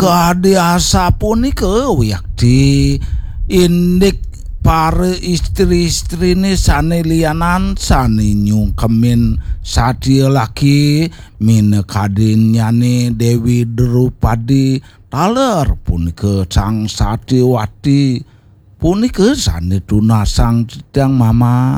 Kadiasa punika yakti indik para istri-istrine sane lianan sane nyungkemin sadia lagi minekadin nyane Dewi Drupadi taler punika sang Satyawati punika sane tunasang sedang mama